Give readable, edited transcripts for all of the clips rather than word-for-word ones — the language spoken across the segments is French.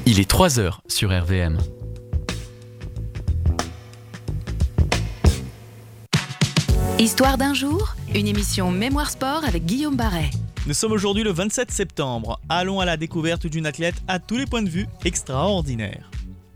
Il est 3h sur RVM. Histoire d'un jour, une émission Mémoire Sport avec Guillaume Barret. Nous sommes aujourd'hui le 27 septembre. Allons à la découverte d'une athlète à tous les points de vue extraordinaire.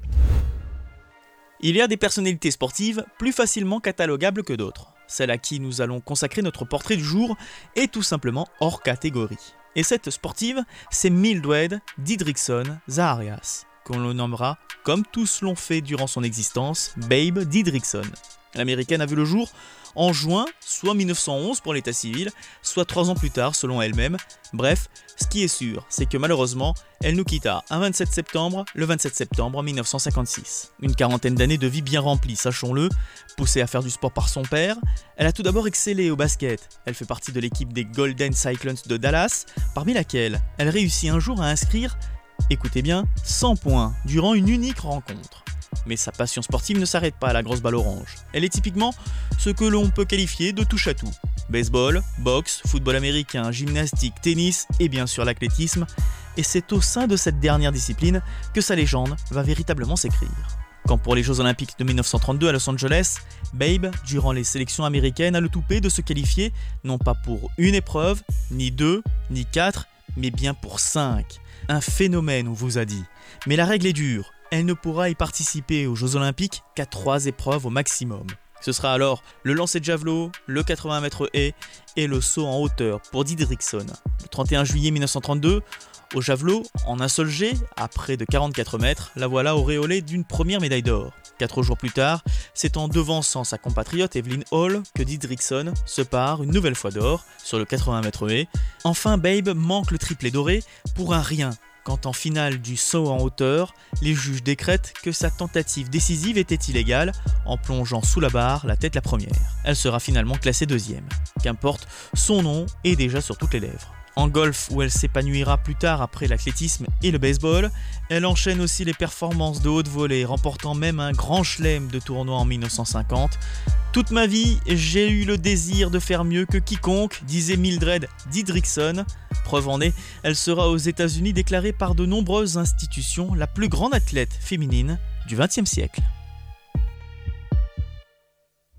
Il y a des personnalités sportives plus facilement catalogables que d'autres. Celle à qui nous allons consacrer notre portrait du jour est tout simplement hors catégorie. Et cette sportive, c'est Mildred Didrikson Zaharias, qu'on le nommera, comme tous l'ont fait durant son existence, Babe Didrikson. L'américaine a vu le jour en juin, soit 1911 pour l'état civil, soit 3 ans plus tard selon elle-même. Bref, ce qui est sûr, c'est que malheureusement, elle nous quitta le 27 septembre 1956. Une quarantaine d'années de vie bien remplie, sachons-le. Poussée à faire du sport par son père, elle a tout d'abord excellé au basket. Elle fait partie de l'équipe des Golden Cyclones de Dallas, parmi laquelle elle réussit un jour à inscrire, écoutez bien, 100 points durant une unique rencontre. Mais sa passion sportive ne s'arrête pas à la grosse balle orange. Elle est typiquement ce que l'on peut qualifier de touche-à-tout. Baseball, boxe, football américain, gymnastique, tennis et bien sûr l'athlétisme. Et c'est au sein de cette dernière discipline que sa légende va véritablement s'écrire. Quand pour les Jeux Olympiques de 1932 à Los Angeles, Babe, durant les sélections américaines, a le toupet de se qualifier non pas pour une épreuve, ni 2, ni 4, mais bien pour 5. Un phénomène, on vous a dit. Mais la règle est dure. Elle ne pourra y participer aux Jeux Olympiques qu'à 3 épreuves au maximum. Ce sera alors le lancer de javelot, le 80 mètres haies et le saut en hauteur pour Didrikson. Le 31 juillet 1932, au javelot, en un seul jet, à près de 44 mètres, la voilà auréolée d'une première médaille d'or. 4 jours plus tard, c'est en devançant sa compatriote Evelyn Hall que Didrikson se pare une nouvelle fois d'or sur le 80 mètres haies. Enfin, Babe manque le triplé doré pour un rien. Quand en finale du saut en hauteur, les juges décrètent que sa tentative décisive était illégale en plongeant sous la barre la tête la première. Elle sera finalement classée deuxième. Qu'importe, son nom est déjà sur toutes les lèvres. En golf, où elle s'épanouira plus tard après l'athlétisme et le baseball, elle enchaîne aussi les performances de haute volée, remportant même un grand chelem de tournoi en 1950. Toute ma vie, j'ai eu le désir de faire mieux que quiconque, disait Mildred Didrikson. Preuve en est, elle sera aux États-Unis déclarée par de nombreuses institutions la plus grande athlète féminine du XXe siècle.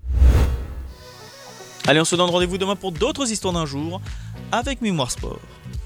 Allez, on se donne rendez-vous demain pour d'autres histoires d'un jour avec Mémoire Sport.